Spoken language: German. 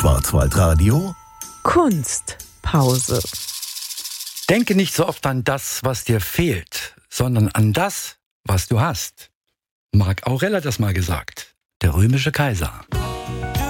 Schwarzwaldradio Kunstpause. Denke nicht so oft an das, was dir fehlt, sondern an das, was du hast. Marc Aurel hat das mal gesagt, der römische Kaiser.